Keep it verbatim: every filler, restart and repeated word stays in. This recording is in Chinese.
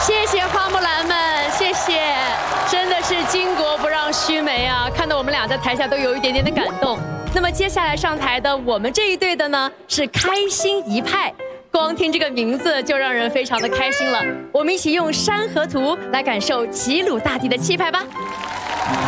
谢谢花木兰们，谢谢，真的是巾帼不让须眉啊！看到我们俩在台下都有一点点的感动。那么接下来上台的我们这一队的呢是开心一派，光听这个名字就让人非常的开心了。我们一起用《山河图》来感受齐鲁大地的气派吧。